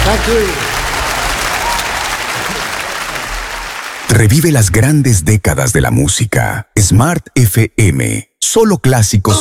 Thank you. Revive las grandes décadas de la música. Smart FM. Solo clásicos.